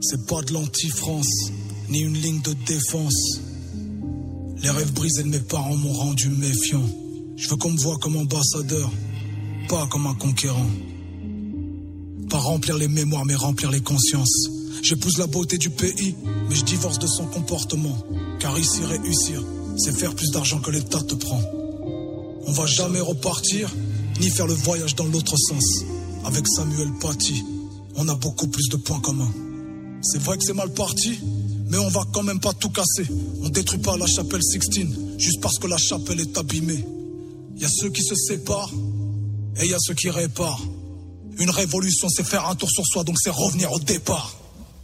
C'est pas de l'anti-France, ni une ligne de défense. Les rêves brisés de mes parents m'ont rendu méfiant. Je veux qu'on me voie comme ambassadeur, pas comme un conquérant. Pas remplir les mémoires, mais remplir les consciences. J'épouse la beauté du pays, mais je divorce de son comportement. Car ici, réussir, c'est faire plus d'argent que l'État te prend. On va jamais repartir, ni faire le voyage dans l'autre sens. Avec Samuel Paty, on a beaucoup plus de points communs. C'est vrai que c'est mal parti, mais on va quand même pas tout casser. On détruit pas la chapelle Sixtine, juste parce que la chapelle est abîmée. Y a ceux qui se séparent, et y a ceux qui réparent. Une révolution, c'est faire un tour sur soi, donc c'est revenir au départ.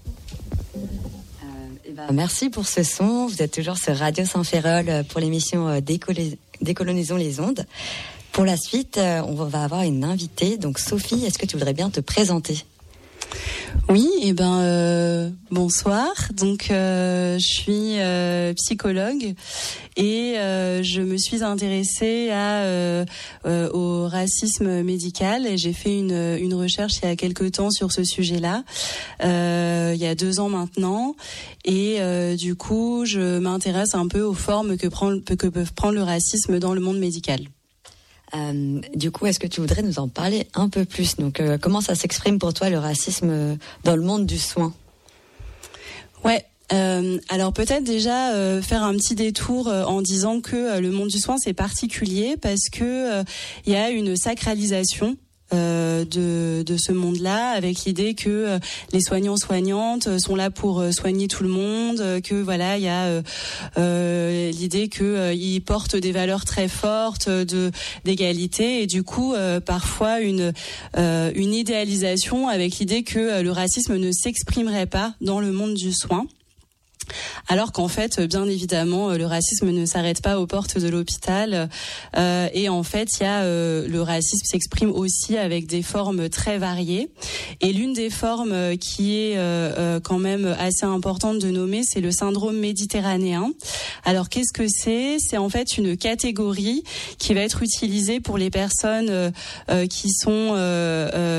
Merci pour ce son. Vous êtes toujours sur Radio Saint-Ferrol pour l'émission Décolonisons les ondes. Pour la suite, on va avoir une invitée. Donc Sophie, est-ce que tu voudrais bien te présenter ? Oui, bonsoir. Donc je suis psychologue et je me suis intéressée au racisme médical et j'ai fait une recherche il y a quelque temps sur ce sujet-là, il y a 2 ans maintenant, et du coup je m'intéresse un peu aux formes que peuvent prendre le racisme dans le monde médical. Du coup, est-ce que tu voudrais nous en parler un peu plus ? Donc, comment ça s'exprime pour toi le racisme dans le monde du soin ? Ouais. Alors peut-être déjà faire un petit détour en disant que le monde du soin c'est particulier parce que il y a une sacralisation de ce monde-là, avec l'idée que les soignants-soignantes sont là pour soigner tout le monde, que voilà, il y a l'idée que ils portent des valeurs très fortes d'égalité, et du coup parfois une idéalisation avec l'idée que le racisme ne s'exprimerait pas dans le monde du soin. Alors qu'en fait, bien évidemment, le racisme ne s'arrête pas aux portes de l'hôpital, et en fait, le racisme s'exprime aussi avec des formes très variées. Et l'une des formes qui est quand même assez importante de nommer, c'est le syndrome méditerranéen. Alors, qu'est-ce que c'est ? C'est en fait une catégorie qui va être utilisée pour les personnes qui sont